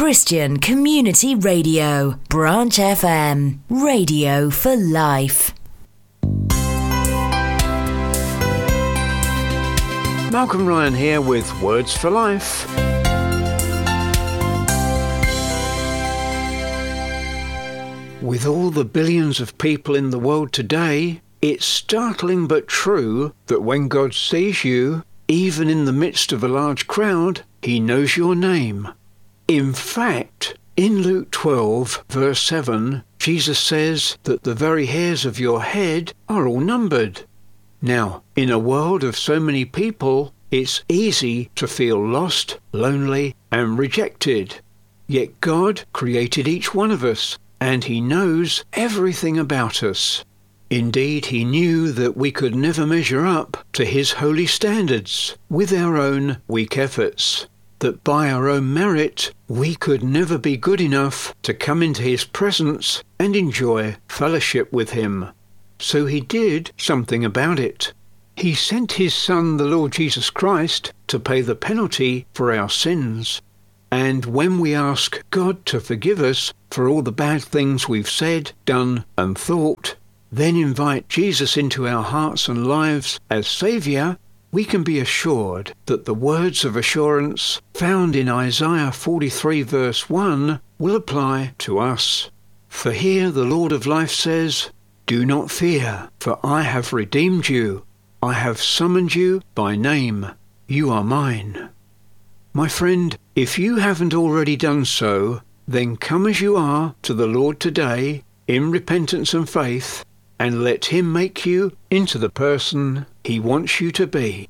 Christian Community Radio, Branch FM, radio for life. Malcolm Ryan here with Words for Life. With all the billions of people in the world today, it's startling but true that when God sees you, even in the midst of a large crowd, He knows your name. In fact, in Luke 12, verse 7, Jesus says that the very hairs of your head are all numbered. Now, in a world of so many people, it's easy to feel lost, lonely, and rejected. Yet God created each one of us, and He knows everything about us. Indeed, He knew that we could never measure up to His holy standards with our own weak efforts, that by our own merit we could never be good enough to come into His presence and enjoy fellowship with Him. So He did something about it. He sent His Son, the Lord Jesus Christ, to pay the penalty for our sins. And when we ask God to forgive us for all the bad things we've said, done, and thought, then invite Jesus into our hearts and lives as Saviour, we can be assured that the words of assurance found in Isaiah 43 verse 1 will apply to us. For here the Lord of life says, "Do not fear, for I have redeemed you. I have summoned you by name. You are mine." My friend, if you haven't already done so, then come as you are to the Lord today in repentance and faith, and let Him make you into the person He wants you to be.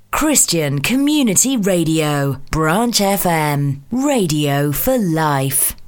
Christian Community Radio, Branch FM, radio for life.